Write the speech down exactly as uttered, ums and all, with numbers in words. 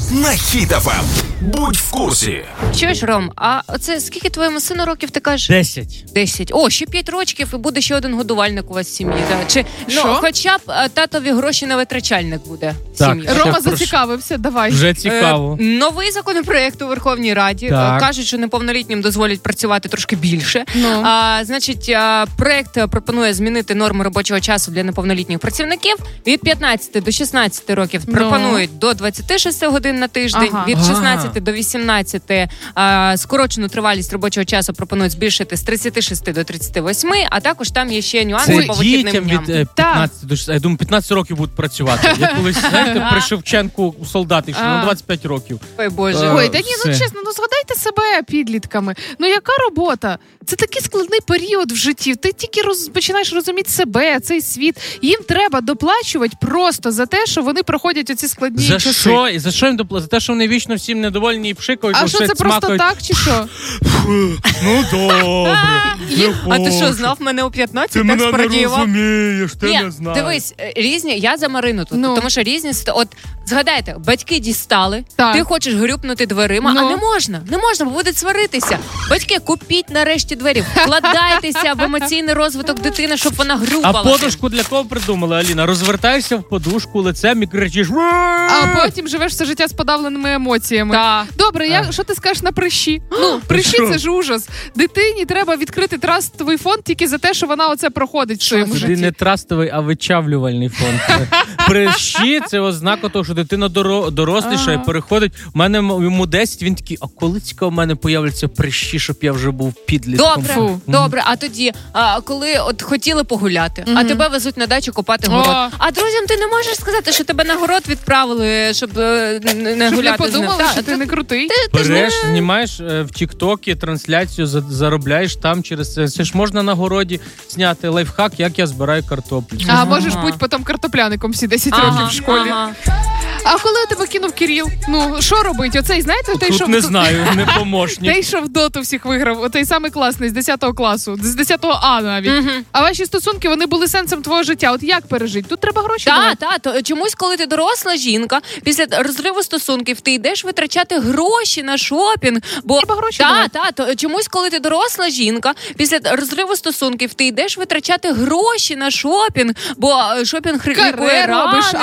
на Хіт еф ем. Будь в курсі. Чуєш, Ром, а оце скільки твоєму сину років ти кажеш? Десять. Десять. О, ще п'ять рочків і буде ще один годувальник у вас в сім'ї. Да? Чи, ну, Що? хоча б а, татові гроші на витрачальник буде в Так. сім'ї. Рома Прошу. зацікавився, давай. Вже цікаво. Е, новий законопроект у Верховній Раді. Так. Е, кажуть, що неповнолітнім дозволять працювати трошки більше. Ну. А, значить, а, проект пропонує змінити норми робочого часу для неповнолітніх працівників. Від п'ятнадцяти до шістнадцяти років Ну. пропонують до двадцяти шести годин на тиждень. Ага. Від Ага. шістнадцяти до вісімнадцяти а, скорочену тривалість робочого часу пропонують збільшити з тридцяти шести до тридцяти восьми, а також там є ще нюанси Це по вихідним дітям дням. від е, п'ятнадцяти до шістнадцяти. Я думаю, п'ятнадцять років будуть працювати. Я колись, знаєте, при Шевченку у солдати йшли на двадцять п'ять років. Ой, Боже. Е, Ой, та ні, ну все. чесно, ну згадайте себе підлітками. Ну яка робота? Це такий складний період в житті. Ти тільки роз... починаєш розуміти себе, цей світ. Їм треба доплачувати просто за те, що вони проходять оці складні За часи. що? І за що їм доплатити? За те, що вони вічно всім недовольні і пшикають, А бо що все це просто цмакають. так чи що? Ну добре. А ти що, знав мене у п'ятнадцять, так спрадіював? розумієш, ти Ні, дивись, е, різні, я за Марину тут, Ну. тому що різні, ст- от, згадайте, батьки дістали, Так. ти хочеш грюпнути дверима, Ну. а не можна, не можна, бо будуть сваритися. Батьки, купіть нарешті двері, вкладайтеся в емоційний розвиток дитини, щоб вона А грюпала. подушку для кого придумали, Аліна? Розвертаєшся в подушку лицем і кричиш. А потім живеш все життя з подавленими емоціями. Так. Добре, я, що ти скажеш на прищі? Ну, прищі що? це ж ужас. Дитині треба відкрити трастовий фонд тільки за те, що вона оце проходить в своєму Це житті. не трастовий, а вичавлювальний фонд. Прищі – це ознака того, що дитина доро- доросліша і Ага. переходить. У мене м- йому десять, він такий, а коли цікаво, в мене появляться прищі, щоб я вже був підлітком. Добре, Фу. добре. А тоді, а, коли от хотіли погуляти, а тебе везуть на дачу копати город. О. А друзям ти не можеш сказати, що тебе на город відправили, щоб е, не, не Щоб не гуляти з ним. подумали, Та, що ти та- не крутий. ти ж Береш, знімаєш е, в Тік-Токі трансляцію, за- заробляєш там через це. Це ж можна на городі зняти лайфхак, як я збираю картоплю. А можеш бути потім картопляником всі десять Ага, років в школі. ага. А коли у тебе кинув Кирил? Ну, що робить? Оцей, знаєте, той, Тут що не в- знаю, не помощник. той, що в доту всіх виграв, отей самий класний з десятого класу, з десятого А навіть. А ваші стосунки, вони були сенсом твого життя. От як пережити? Тут треба гроші Та, давати. та, то чомусь, коли ти доросла жінка, після розриву стосунків, ти йдеш витрачати гроші на шопінг. Бо Треба гроші та, давати. та, то чомусь, коли ти доросла жінка, після розриву стосунків, ти йдеш витрачати гроші на шопінг, бо е, шопінг Каре лікує робиш, рани.